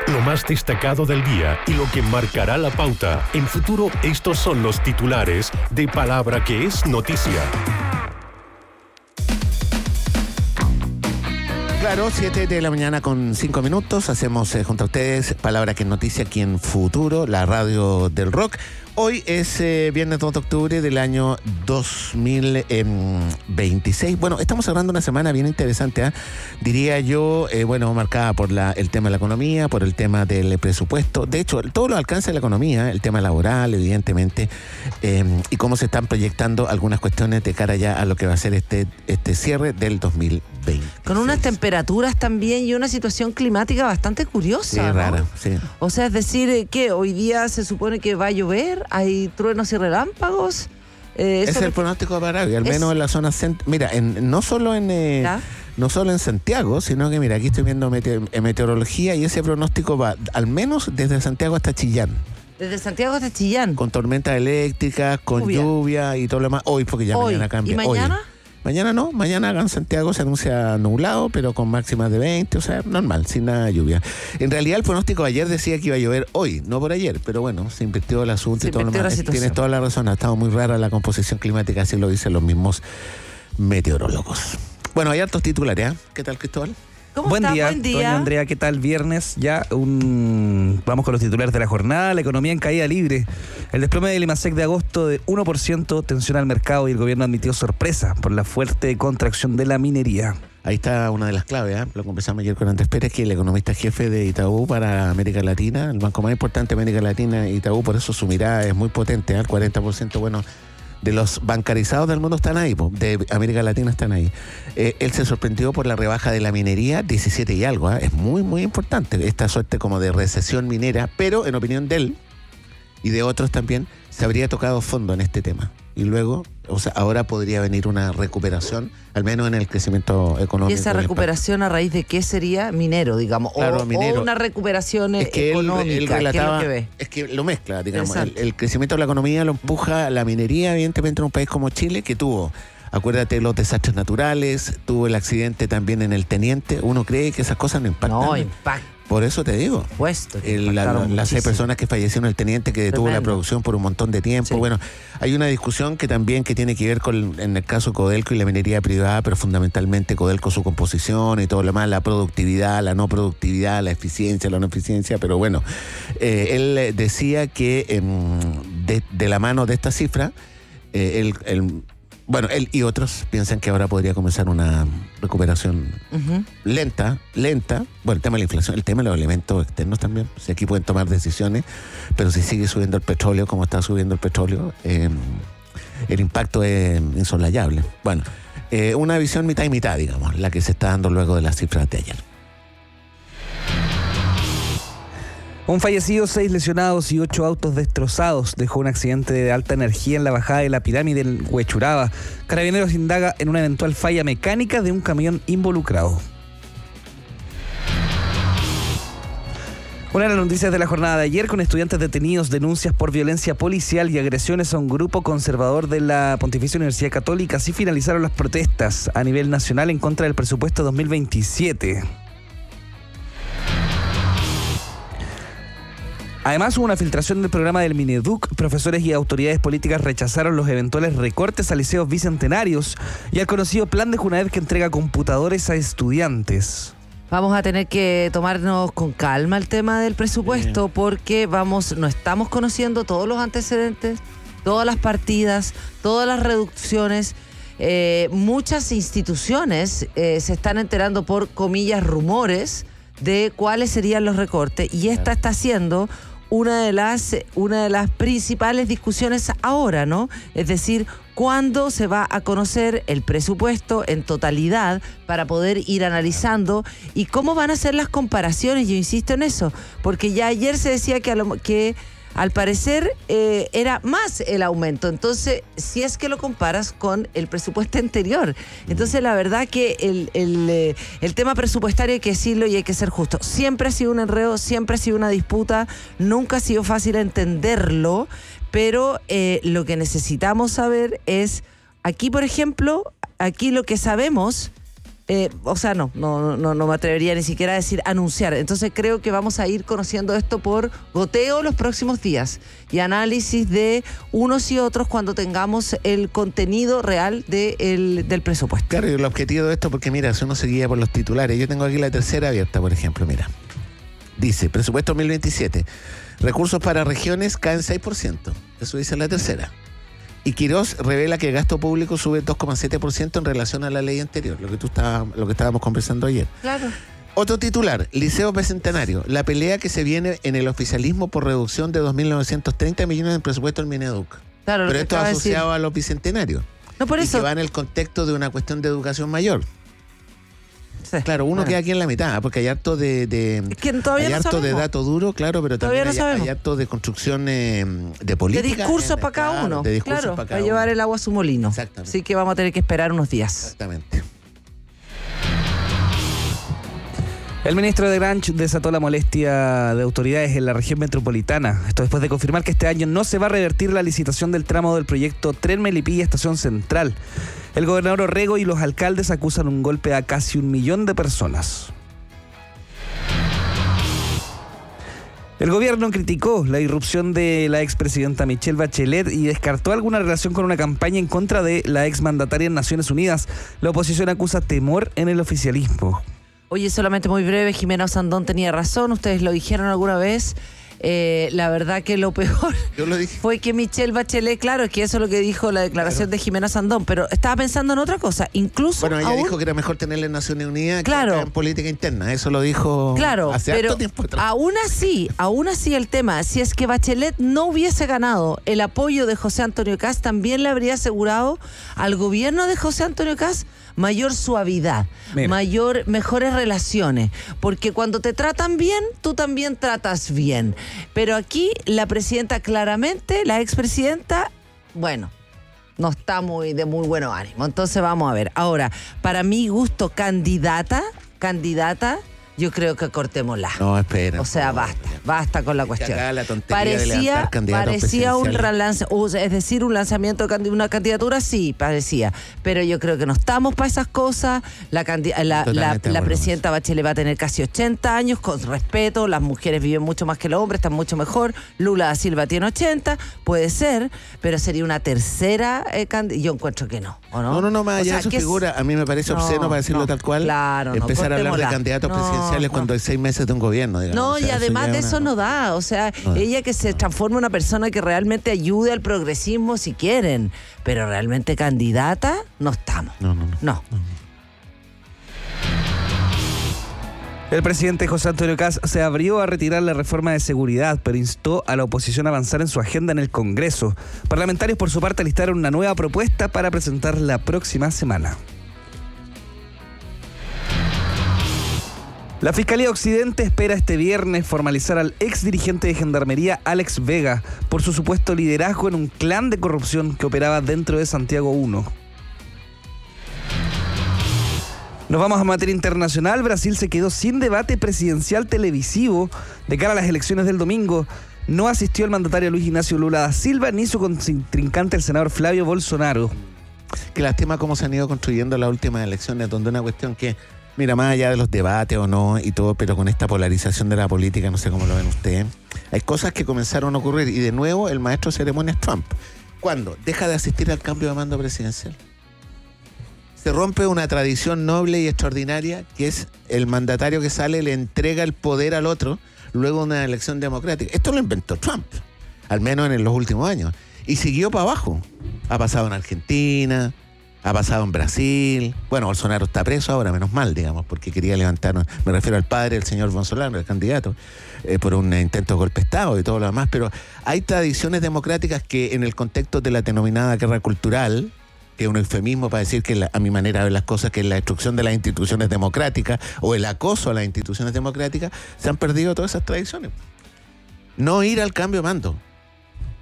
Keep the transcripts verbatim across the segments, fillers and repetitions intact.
Lo más destacado del día y lo que marcará la pauta. En Futuro, estos son los titulares de Palabra que es noticia. Claro, siete de la mañana con cinco minutos. Hacemos eh, junto a ustedes Palabra que es noticia aquí en Futuro, la radio del rock. Hoy es eh, viernes dos de octubre del año dos mil veintiséis. Bueno, estamos cerrando una semana bien interesante, ¿eh? Diría yo, eh, bueno, marcada por la, el tema de la economía, por el tema del presupuesto. De hecho, todo lo alcanza la economía, el tema laboral, evidentemente, eh, y cómo se están proyectando algunas cuestiones de cara ya a lo que va a ser este, este cierre del dos mil veinte. Con unas temperaturas también y una situación climática bastante curiosa. Sí, ¿no? rara, sí. O sea, es decir, que hoy día se supone que va a llover, hay truenos y relámpagos. Eh, es el pronóstico para hoy, al es... menos en la zona cent... Mira, en, no solo en eh, no solo en Santiago, sino que mira, aquí estoy viendo mete... meteorología y ese pronóstico va al menos desde Santiago hasta Chillán. Desde Santiago hasta Chillán. Con tormentas eléctricas, con lluvia, lluvia y todo lo demás. Hoy, porque ya hoy. mañana cambia. ¿Y mañana? Hoy. Mañana no, mañana acá en Santiago se anuncia nublado, pero con máximas de veinte, o sea, normal, sin nada de lluvia. En realidad el pronóstico de ayer decía que iba a llover hoy, no por ayer, pero bueno, se invirtió el asunto se y todo lo demás. Tienes toda la razón, ha estado muy rara la composición climática, así lo dicen los mismos meteorólogos. Bueno, hay hartos titulares, ¿eh? ¿Qué tal, Cristóbal? ¿Cómo Buen está? día, Buen día, doña Andrea, ¿qué tal? Viernes, ya un... Vamos con los titulares de la jornada. La economía en caída libre. El desplome del IMASEC de agosto de uno por ciento tensiona al mercado y el gobierno admitió sorpresa por la fuerte contracción de la minería. Ahí está una de las claves, ¿eh? Lo conversamos ayer con Andrés Pérez, que es el economista jefe de Itaú para América Latina, el banco más importante de América Latina, Itaú, por eso su mirada es muy potente, ¿eh? El cuarenta por ciento, bueno, de los bancarizados del mundo están ahí, de América Latina están ahí. Eh, él se sorprendió por la rebaja de la minería, diecisiete y algo, ¿eh? Es muy, muy importante esta suerte como de recesión minera, pero en opinión de él y de otros también, se habría tocado fondo en este tema. Y luego, o sea, ahora podría venir una recuperación, al menos en el crecimiento económico. ¿Y esa recuperación a raíz de qué sería? Minero, digamos, claro, o, minero. o una recuperación es que económica. Él, él relataba, ¿Qué es lo que ve? Es que lo mezcla, digamos. El, el crecimiento de la economía lo empuja la minería, evidentemente, en un país como Chile, que tuvo, acuérdate, los desastres naturales, tuvo el accidente también en el Teniente. Uno cree que esas cosas no impactan. No, impactan. Por eso te digo. Puesto, el, la, las seis personas que fallecieron en el Teniente, que detuvo Tremendo. la producción por un montón de tiempo. Sí. Bueno, hay una discusión que también que tiene que ver con, en el caso Codelco y la minería privada, pero fundamentalmente Codelco, su composición y todo lo demás, la productividad, la no productividad, la eficiencia, la no eficiencia. Pero bueno, eh, él decía que eh, de, de la mano de esta cifra, eh, el, el Bueno, él y otros piensan que ahora podría comenzar una recuperación uh-huh. lenta, lenta. Bueno, el tema de la inflación, el tema de los elementos externos también. Si aquí pueden tomar decisiones, pero si sigue subiendo el petróleo como está subiendo el petróleo, eh, el impacto es insolayable. Bueno, eh, una visión mitad y mitad, digamos, la que se está dando luego de las cifras de ayer. Un fallecido, seis lesionados y ocho autos destrozados dejó un accidente de alta energía en la bajada de la pirámide en Huechuraba. Carabineros indaga en una eventual falla mecánica de un camión involucrado. Una de las noticias de la jornada de ayer, con estudiantes detenidos, denuncias por violencia policial y agresiones a un grupo conservador de la Pontificia Universidad Católica. Así finalizaron las protestas a nivel nacional en contra del presupuesto dos mil veintisiete. Además, hubo una filtración del programa del Mineduc. Profesores y autoridades políticas rechazaron los eventuales recortes a liceos bicentenarios y al conocido plan de Junaed que entrega computadores a estudiantes. Vamos a tener que tomarnos con calma el tema del presupuesto porque vamos, no estamos conociendo todos los antecedentes, todas las partidas, todas las reducciones. Eh, muchas instituciones eh, se están enterando por, comillas, rumores de cuáles serían los recortes y esta está siendo una de las una de las principales discusiones ahora, ¿no? Es decir, ¿cuándo se va a conocer el presupuesto en totalidad para poder ir analizando y cómo van a ser las comparaciones? Yo insisto en eso, porque ya ayer se decía que, a lo, que al parecer eh, era más el aumento. Entonces, si es que lo comparas con el presupuesto anterior. Entonces, la verdad que el, el, eh, el tema presupuestario hay que decirlo y hay que ser justo. Siempre ha sido un enredo, siempre ha sido una disputa, nunca ha sido fácil entenderlo, pero eh, lo que necesitamos saber es, aquí, por ejemplo, aquí lo que sabemos Eh, o sea, no, no, no, no me atrevería ni siquiera a decir anunciar. Entonces creo que vamos a ir conociendo esto por goteo los próximos días y análisis de unos y otros cuando tengamos el contenido real de el, del presupuesto. Claro, y el objetivo de esto, porque mira, si uno se guía por los titulares, yo tengo aquí la tercera abierta, por ejemplo, mira. Dice, presupuesto dos mil veintisiete, recursos para regiones caen seis por ciento. Eso dice la tercera. Y Quirós revela que el gasto público sube dos coma siete por ciento en relación a la ley anterior, lo que tú estaba, lo que estábamos conversando ayer. Claro. Otro titular, Liceo Bicentenario, la pelea que se viene en el oficialismo por reducción de dos mil novecientos treinta millones en presupuesto del Mineduc. Claro, pero esto es asociado a los bicentenarios. No, por y eso. que va en el contexto de una cuestión de educación mayor. Sí, claro, uno bueno. queda aquí en la mitad, porque hay harto de, de es que todavía hay no harto sabemos. de dato duro, claro, pero también no hay, hay harto de construcción eh, de política. De discursos eh, para cada claro, uno. De discursos claro, para para cada llevar uno. el agua a su molino. Exactamente. Así que vamos a tener que esperar unos días. Exactamente. El ministro de Granch desató la molestia de autoridades en la región metropolitana. Esto después de confirmar que este año no se va a revertir la licitación del tramo del proyecto Tren Melipilla-Estación Central. El gobernador Orrego y los alcaldes acusan un golpe a casi un millón de personas. El gobierno criticó la irrupción de la expresidenta Michelle Bachelet y descartó alguna relación con una campaña en contra de la exmandataria en Naciones Unidas. La oposición acusa temor en el oficialismo. Oye, solamente muy breve, Jimena Sandón tenía razón, ustedes lo dijeron alguna vez. Eh, la verdad que lo peor Yo lo dije. fue que Michelle Bachelet, claro, es que eso es lo que dijo la declaración claro. de Jimena Sandón, pero estaba pensando en otra cosa, incluso Bueno, ella aún, dijo que era mejor tenerla en Naciones Unidas claro, que en política interna, eso lo dijo claro, hace pero harto tiempo atrás. Aún así, aún así el tema, si es que Bachelet no hubiese ganado el apoyo de José Antonio Kast, también le habría asegurado al gobierno de José Antonio Kast mayor suavidad, Mira. mayor, mejores relaciones, porque cuando te tratan bien, tú también tratas bien. Pero aquí la presidenta claramente, la expresidenta, bueno, no está muy de muy buen ánimo. Entonces vamos a ver. Ahora, para mi gusto, candidata, candidata, yo creo que cortémosla. No, espera. O sea, basta, basta con la cuestión. Acá la tontería parecía de levantar parecía un relanzamiento, es decir, un lanzamiento de una candidatura, sí, parecía. Pero yo creo que no estamos para esas cosas. La, la, la, la presidenta Bachelet va a tener casi ochenta años, con respeto. Las mujeres viven mucho más que los hombres, están mucho mejor. Lula da Silva tiene ochenta, puede ser, pero sería una tercera eh, candidata. Yo encuentro que no, ¿o no? No, no, no, más allá o sea, de su figura, a mí me parece no, obsceno, para decirlo no, tal cual, claro, empezar no, a hablar de candidatos no, presidenciales no. cuando hay seis meses de un gobierno, digamos. No, o sea, y además eso de eso una... no da, o sea, no da. ella que se transforme en una persona que realmente ayude al progresismo si quieren, pero realmente candidata no estamos. No, no, no. No. no. El presidente José Antonio Kast se abrió a retirar la reforma de seguridad, pero instó a la oposición a avanzar en su agenda en el Congreso. Parlamentarios, por su parte, listaron una nueva propuesta para presentar la próxima semana. La Fiscalía Occidente espera este viernes formalizar al ex dirigente de Gendarmería Alex Vega por su supuesto liderazgo en un clan de corrupción que operaba dentro de Santiago uno. Nos vamos a materia internacional. Brasil se quedó sin debate presidencial televisivo de cara a las elecciones del domingo. No asistió el mandatario Luis Ignacio Lula da Silva ni su contrincante el senador Flavio Bolsonaro. Qué lástima cómo se han ido construyendo las últimas elecciones, donde una cuestión que, mira, más allá de los debates o no y todo, pero con esta polarización de la política, no sé cómo lo ven ustedes, hay cosas que comenzaron a ocurrir y de nuevo el maestro de ceremonias Trump. ¿Cuándo? Deja de asistir al cambio de mando presidencial. Se rompe una tradición noble y extraordinaria que es el mandatario que sale le entrega el poder al otro luego de una elección democrática. Esto lo inventó Trump, al menos en los últimos años. Y siguió para abajo. Ha pasado en Argentina, ha pasado en Brasil. Bueno, Bolsonaro está preso ahora, menos mal, digamos, porque quería levantar, me refiero al padre del señor Bolsonaro, el candidato, eh, por un intento de golpe de Estado y todo lo demás. Pero hay tradiciones democráticas que en el contexto de la denominada guerra cultural, que es un eufemismo para decir que la, a mi manera de ver las cosas, que es la destrucción de las instituciones democráticas o el acoso a las instituciones democráticas, se han perdido todas esas tradiciones. No ir al cambio de mando. Plop.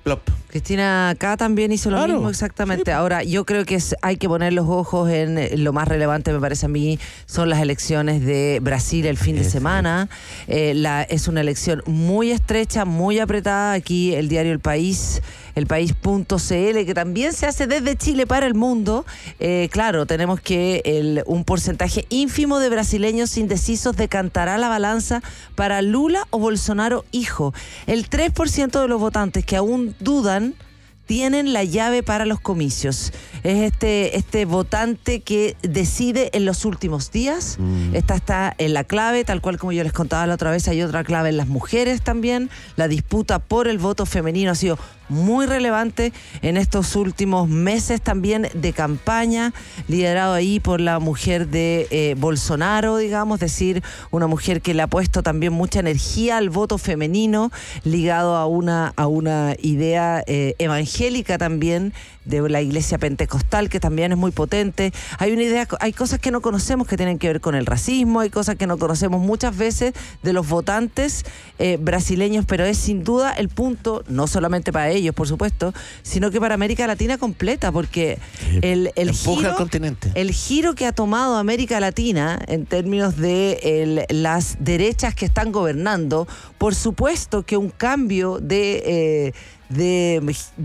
Cristina acá también hizo lo Claro, mismo, exactamente. sí. Ahora, yo creo que es, hay que poner los ojos en eh, lo más relevante, me parece a mí, son las elecciones de Brasil el fin de Sí, semana. Eh, la, es una elección muy estrecha, muy apretada. Aquí el diario El País, el país punto c l, que también se hace desde Chile para el mundo. Eh, claro, tenemos que el, un porcentaje ínfimo de brasileños indecisos decantará la balanza para Lula o Bolsonaro hijo. El tres por ciento de los votantes que aún dudan tienen la llave para los comicios. Es este, este votante que decide en los últimos días. Mm. Esta está en la clave, tal cual como yo les contaba la otra vez, hay otra clave en las mujeres también. La disputa por el voto femenino ha sido muy relevante en estos últimos meses también de campaña, liderado ahí por la mujer de eh, Bolsonaro, digamos, es decir, una mujer que le ha puesto también mucha energía al voto femenino, ligado a una, a una idea eh, evangélica también, de la iglesia pentecostal, que también es muy potente. Hay una idea, hay cosas que no conocemos que tienen que ver con el racismo, hay cosas que no conocemos muchas veces de los votantes eh, brasileños, pero es sin duda el punto, no solamente para ellos, por supuesto, sino que para América Latina completa, porque Sí, el, el, empuja giro, al continente. el giro que ha tomado América Latina en términos de el, las derechas que están gobernando, por supuesto que un cambio de... Eh, de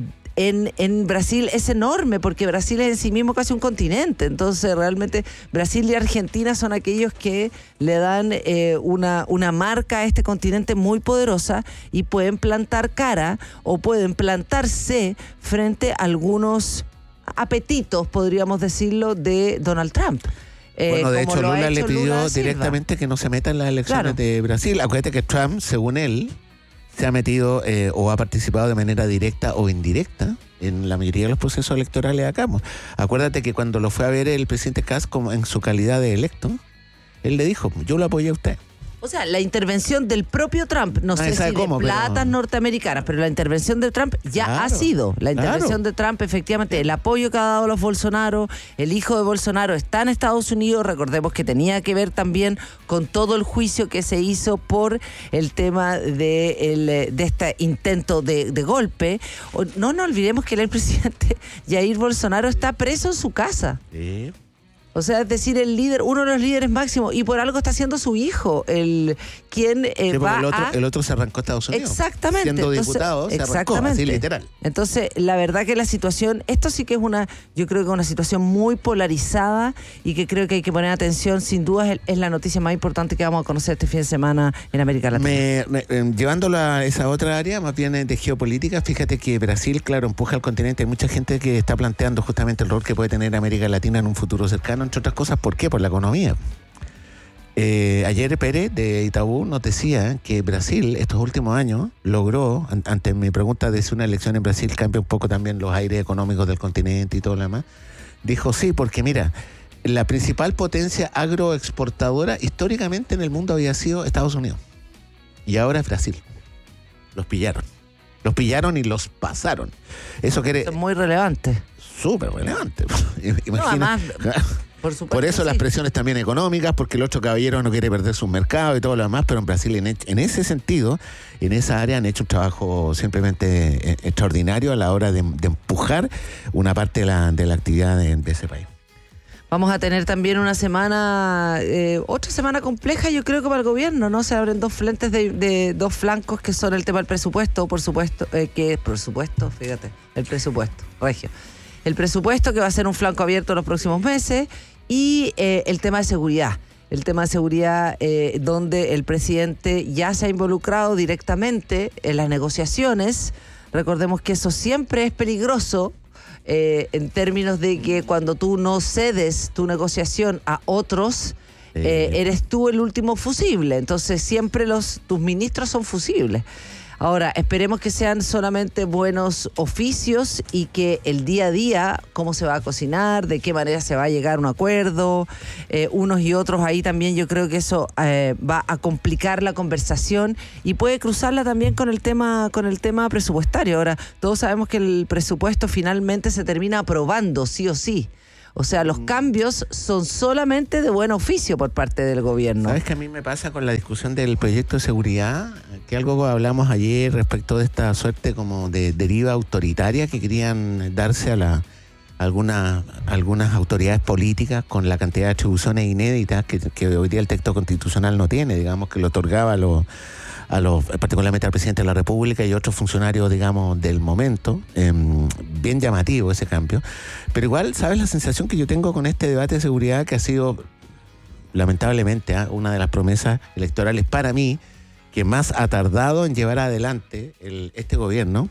En, en Brasil es enorme, porque Brasil es en sí mismo casi un continente. Entonces realmente Brasil y Argentina son aquellos que le dan eh, una, una marca a este continente muy poderosa, y pueden plantar cara o pueden plantarse frente a algunos apetitos, podríamos decirlo, de Donald Trump. Eh, Bueno, de como hecho lo ha Lula le hecho pidió Lula da Silva. directamente que no se meta en las elecciones Claro. de Brasil. Acuérdate que Trump, según él, se ha metido eh, o ha participado de manera directa o indirecta en la mayoría de los procesos electorales acá. Acuérdate que cuando lo fue a ver el presidente Kass como en su calidad de electo, él le dijo, yo lo apoyé a usted. O sea, la intervención del propio Trump, no Nadie sé sabe si cómo, de pero- platas norteamericanas, pero la intervención de Trump ya Claro, ha sido. La intervención claro. de Trump, efectivamente, el apoyo que ha dado a los Bolsonaro, el hijo de Bolsonaro está en Estados Unidos, recordemos que tenía que ver también con todo el juicio que se hizo por el tema de, el, de este intento de, de golpe. O- no nos olvidemos que el presidente Jair Bolsonaro está preso en su casa. Sí. O sea, es decir, el líder, uno de los líderes máximos, y por algo está siendo su hijo, el quien eh, Sí, porque va el otro, a... el otro se arrancó a Estados Unidos. Exactamente. Siendo Entonces, diputado, se arrancó, exactamente. así literal. Entonces, la verdad que la situación, esto sí que es una, yo creo que una situación muy polarizada, y que creo que hay que poner atención, sin duda es, es la noticia más importante que vamos a conocer este fin de semana en América Latina. Me, me- eh, llevándolo a esa otra área, más bien eh, de geopolítica, fíjate que Brasil, claro, empuja al continente. Hay mucha gente que está planteando justamente el rol que puede tener América Latina en un futuro cercano, entre otras cosas, ¿por qué? Por la economía. Eh, ayer Pérez de Itaú nos decía que Brasil estos últimos años logró, an- ante mi pregunta de si una elección en Brasil cambia un poco también los aires económicos del continente y todo lo demás, dijo sí, porque mira, la principal potencia agroexportadora históricamente en el mundo había sido Estados Unidos, y ahora es Brasil. Los pillaron. Los pillaron y los pasaron. Eso quiere... Esto es muy relevante. Súper relevante. No, Imagina. además, por supuesto. Por eso sí. las presiones también económicas, porque el otro caballero no quiere perder sus mercados y todo lo demás, pero en Brasil en, en ese sentido, en esa área han hecho un trabajo simplemente eh, extraordinario a la hora de, de empujar una parte de la, de la actividad de, de ese país. Vamos a tener también una semana, eh, otra semana compleja, yo creo que para el gobierno, ¿no? Se abren dos frentes de, de dos flancos, que son el tema del presupuesto, por supuesto, eh, que por supuesto, fíjate, el presupuesto, regio. El presupuesto, que va a ser un flanco abierto en los próximos meses, y eh, el tema de seguridad. El tema de seguridad, eh, donde el presidente ya se ha involucrado directamente en las negociaciones. Recordemos que eso siempre es peligroso, eh, en términos de que cuando tú no cedes tu negociación a otros, eh, eres tú el último fusible. Entonces siempre los tus ministros son fusibles. Ahora, esperemos que sean solamente buenos oficios, y que el día a día, cómo se va a cocinar, de qué manera se va a llegar a un acuerdo, eh, unos y otros ahí también, yo creo que eso eh, va a complicar la conversación, y puede cruzarla también con el tema, con el tema presupuestario. Ahora, todos sabemos que el presupuesto finalmente se termina aprobando, sí o sí. O sea, los cambios son solamente de buen oficio por parte del gobierno. ¿Sabes qué a mí me pasa con la discusión del proyecto de seguridad? Que algo hablamos ayer respecto de esta suerte como de deriva autoritaria que querían darse a la algunas algunas autoridades políticas con la cantidad de atribuciones inéditas que, que hoy día el texto constitucional no tiene, digamos, que lo otorgaba a los, a los particularmente al presidente de la República y otros funcionarios, digamos, del momento. Eh, bien llamativo ese cambio. Pero igual, ¿sabes la sensación que yo tengo con este debate de seguridad que ha sido, lamentablemente, ¿eh? una de las promesas electorales para mí que más ha tardado en llevar adelante el, este gobierno?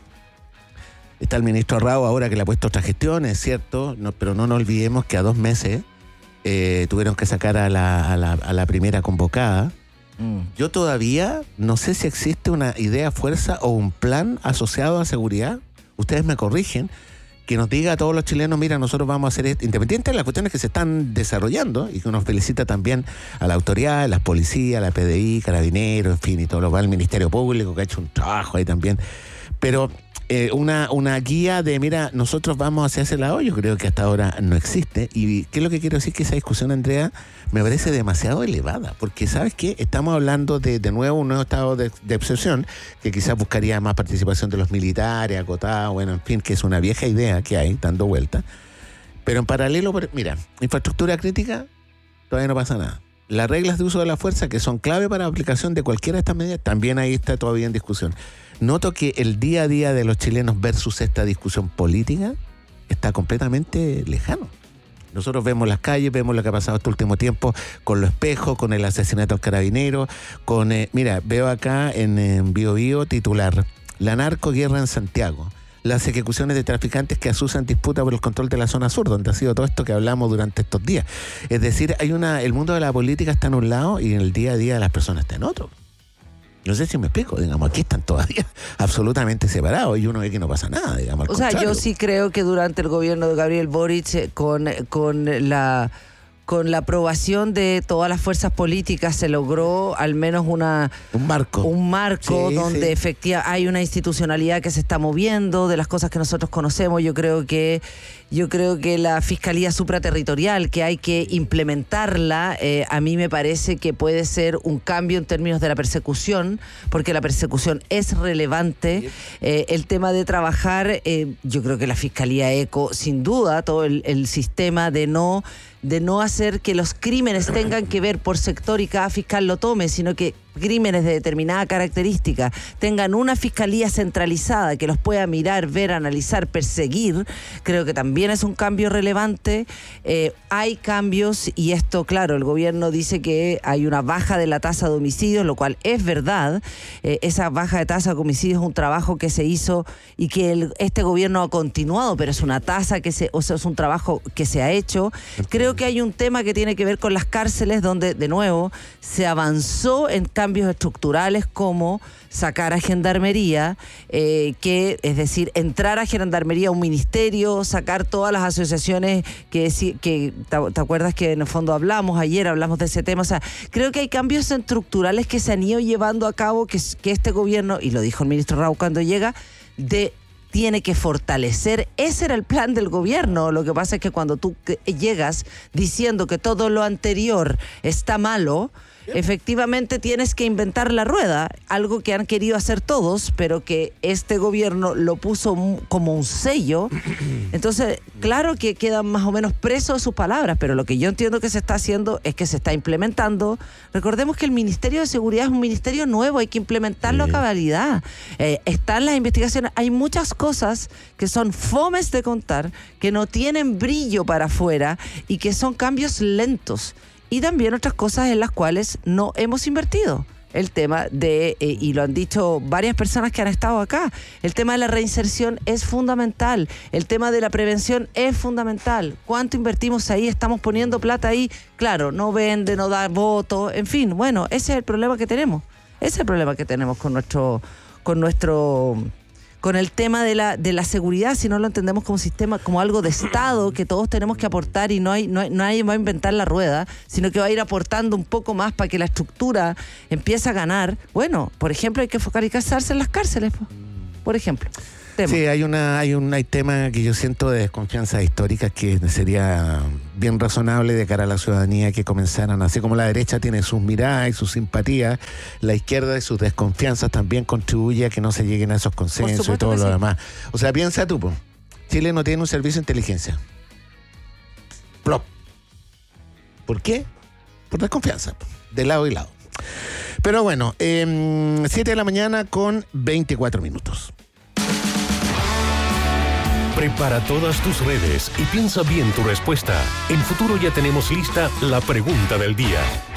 Está el ministro Rao ahora que le ha puesto otra gestión, es cierto, no, pero no nos olvidemos que a dos meses eh, tuvieron que sacar a la, a la, a la primera convocada. Mm. Yo todavía no sé si existe una idea, fuerza o un plan asociado a seguridad. Ustedes me corrigen, que nos diga a todos los chilenos, mira, nosotros vamos a hacer esto, independiente de las cuestiones que se están desarrollando, y que nos felicita también a la autoridad, a las policías, a la P D I, Carabineros, en fin, y todo lo cual, el Ministerio Público, que ha hecho un trabajo ahí también. Pero eh, una, una guía de, mira, nosotros vamos hacia ese lado, yo creo que hasta ahora no existe. Y qué es lo que quiero decir, que esa discusión, Andrea, me parece demasiado elevada, porque ¿sabes qué? Estamos hablando de, de nuevo, un nuevo estado de, de excepción, que quizás buscaría más participación de los militares, acotados, bueno, en fin, que es una vieja idea que hay, dando vuelta. Pero en paralelo, mira, infraestructura crítica, todavía no pasa nada. Las reglas de uso de la fuerza, que son clave para la aplicación de cualquiera de estas medidas, también ahí está todavía en discusión. Noto que el día a día de los chilenos versus esta discusión política está completamente lejano. Nosotros vemos las calles, vemos lo que ha pasado este último tiempo con los espejos, con el asesinato al carabinero, con, eh, mira, veo acá en, en Bio Bio titular, la narcoguerra en Santiago, las ejecuciones de traficantes que asusan disputa por el control de la zona sur, donde ha sido todo esto que hablamos durante estos días. Es decir, hay una, el mundo de la política está en un lado y en el día a día de las personas está en otro. No sé si me explico, digamos, aquí están todavía absolutamente separados y uno ve que no pasa nada, digamos. O sea, yo sí creo que durante el gobierno de Gabriel Boric, con, con la con la aprobación de todas las fuerzas políticas, se logró al menos una un marco, un marco sí, donde sí. efectivamente hay una institucionalidad que se está moviendo, de las cosas que nosotros conocemos. Yo creo que yo creo que la Fiscalía Supraterritorial, que hay que implementarla, eh, a mí me parece que puede ser un cambio en términos de la persecución, porque la persecución es relevante. Eh, el tema de trabajar, eh, yo creo que la Fiscalía ECO, sin duda, todo el, el sistema de no de no hacer que los crímenes tengan que ver por sector y cada fiscal lo tome, sino que crímenes de determinada característica tengan una fiscalía centralizada que los pueda mirar, ver, analizar, perseguir. Creo que también es un cambio relevante. Eh, hay cambios y esto, claro, el gobierno dice que hay una baja de la tasa de homicidios, lo cual es verdad. Eh, esa baja de tasa de homicidios es un trabajo que se hizo y que el, este gobierno ha continuado, pero es una tasa que se, o sea, es un trabajo que se ha hecho. Creo que hay un tema que tiene que ver con las cárceles, donde, de nuevo, se avanzó en cambios estructurales como sacar a Gendarmería, eh, que es decir, entrar a Gendarmería, un ministerio, sacar todas las asociaciones que, que te, te acuerdas que en el fondo hablamos, ayer hablamos de ese tema. O sea, creo que hay cambios estructurales que se han ido llevando a cabo, que, que este gobierno, y lo dijo el ministro Rao cuando llega, de tiene que fortalecer. Ese era el plan del gobierno. Lo que pasa es que cuando tú llegas diciendo que todo lo anterior está malo, efectivamente tienes que inventar la rueda, algo que han querido hacer todos, pero que este gobierno lo puso como un sello. Entonces, claro que quedan más o menos presos de sus palabras, pero lo que yo entiendo que se está haciendo es que se está implementando. Recordemos que el Ministerio de Seguridad es un ministerio nuevo, hay que implementarlo sí. a cabalidad. Eh, están las investigaciones, hay muchas cosas que son fomes de contar, que no tienen brillo para afuera y que son cambios lentos. Y también otras cosas en las cuales no hemos invertido. El tema de, eh, y lo han dicho varias personas que han estado acá, el tema de la reinserción es fundamental, el tema de la prevención es fundamental. ¿Cuánto invertimos ahí? Estamos poniendo plata ahí. Claro, no vende, no da voto, en fin, bueno, ese es el problema que tenemos. Ese es el problema que tenemos con nuestro, con nuestro... con el tema de la de la seguridad, si no lo entendemos como sistema, como algo de Estado que todos tenemos que aportar, y no hay no hay, nadie va a inventar la rueda, sino que va a ir aportando un poco más para que la estructura empiece a ganar. Bueno, por ejemplo, hay que focalizarse en las cárceles, por ejemplo. tema. Sí, hay una, hay un hay tema que yo siento de desconfianza histórica que sería bien razonable de cara a la ciudadanía que comenzaran, así como la derecha tiene sus miradas y sus simpatías, la izquierda y sus desconfianzas también contribuye a que no se lleguen a esos consensos y todo lo sí. demás. O sea, piensa tú, po, Chile no tiene un servicio de inteligencia. Plop. ¿Por qué? Por desconfianza, de lado y lado. Pero bueno, eh, siete de la mañana con veinticuatro minutos. Prepara todas tus redes y piensa bien tu respuesta. En Futuro ya tenemos lista la pregunta del día.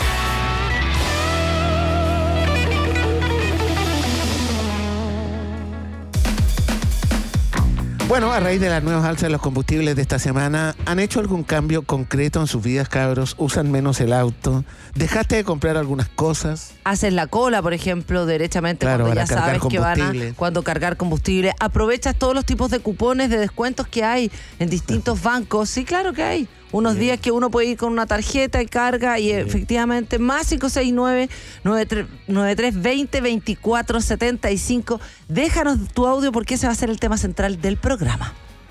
Bueno, a raíz de las nuevas alzas de los combustibles de esta semana, ¿han hecho algún cambio concreto en sus vidas, cabros? ¿Usan menos el auto? ¿Dejaste de comprar algunas cosas? Haces la cola, por ejemplo, derechamente, claro, cuando ya sabes que van a combustible. cuando cargar combustible. Aprovechas todos los tipos de cupones de descuentos que hay en distintos bancos. Sí, claro que hay. Unos sí. días que uno puede ir con una tarjeta y carga y sí. efectivamente más cinco seis nueve, nueve tres dos cero, veinticuatro setenta y cinco. Déjanos tu audio porque ese va a ser el tema central del programa.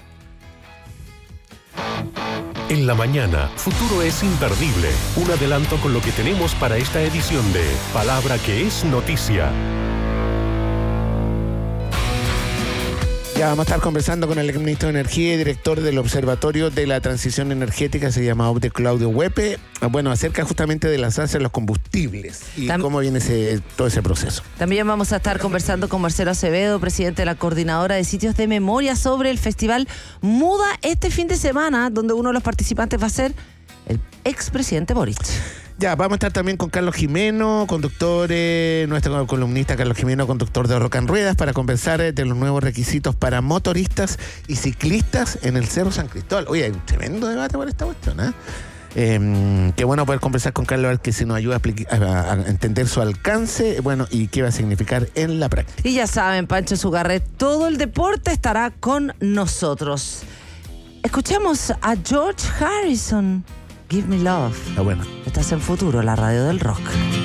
En la mañana, Futuro es imperdible. Un adelanto con lo que tenemos para esta edición de Palabra que es Noticia. Ya vamos a estar conversando con el ministro de Energía y director del Observatorio de la Transición Energética, se llama O B D E, Claudio Huepe, bueno, acerca justamente de las alzas de los combustibles y Tam- cómo viene ese, todo ese proceso. También vamos a estar conversando con Marcelo Acevedo, presidente de la Coordinadora de Sitios de Memoria, sobre el festival Muda este fin de semana, donde uno de los participantes va a ser el expresidente Boric. Ya, vamos a estar también con Carlos Jimeno, conductor, eh, nuestro columnista Carlos Jimeno, conductor de Rock en Ruedas, para conversar eh, de los nuevos requisitos para motoristas y ciclistas en el Cerro San Cristóbal. Oye, hay un tremendo debate por esta cuestión, ¿eh? Eh, qué bueno poder conversar con Carlos, a ver que se nos ayuda a, apli- a, a entender su alcance, bueno, y qué va a significar en la práctica. Y ya saben, Pancho Sugarret, todo el deporte estará con nosotros. Escuchemos a George Harrison. Give Me Love. Ah, bueno. Estás en Futuro, la radio del rock.